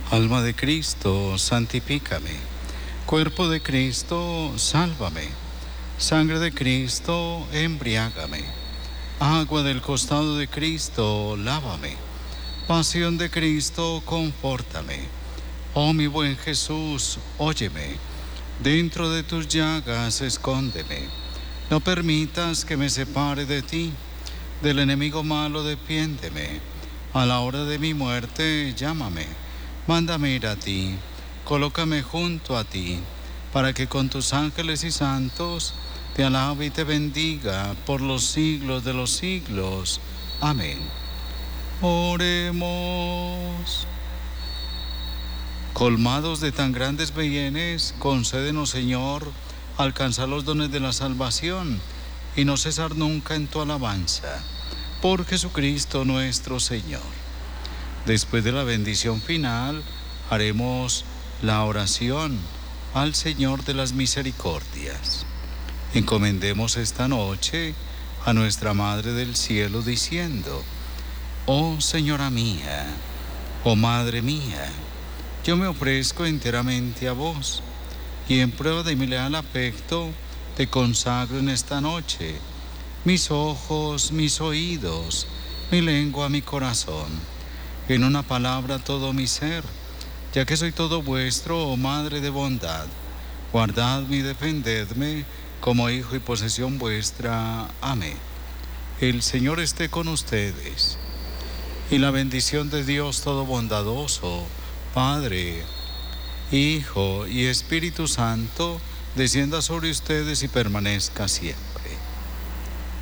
Alma de Cristo, santifícame. Cuerpo de Cristo, sálvame. Sangre de Cristo, embriágame. Agua del costado de Cristo, lávame. Pasión de Cristo, confórtame. Oh mi buen Jesús, óyeme. Dentro de tus llagas, escóndeme. No permitas que me separe de ti. Del enemigo malo, defiéndeme. A la hora de mi muerte, llámame. Mándame ir a ti. Colócame junto a ti, para que con tus ángeles y santos te alabe y te bendiga por los siglos de los siglos. Amén. Oremos. Colmados de tan grandes bienes, concédenos, Señor, alcanzar los dones de la salvación y no cesar nunca en tu alabanza. Por Jesucristo nuestro Señor. Después de la bendición final, haremos la oración al Señor de las misericordias. Encomendemos esta noche a nuestra Madre del Cielo diciendo: Oh Señora mía, oh Madre mía, yo me ofrezco enteramente a vos y en prueba de mi leal afecto te consagro en esta noche mis ojos, mis oídos, mi lengua, mi corazón, en una palabra todo mi ser, ya que soy todo vuestro, oh Madre de bondad. Guardadme y defendedme como hijo y posesión vuestra. Amén. El Señor esté con ustedes, y la bendición de Dios todo bondadoso, Padre, Hijo y Espíritu Santo, descienda sobre ustedes y permanezca siempre.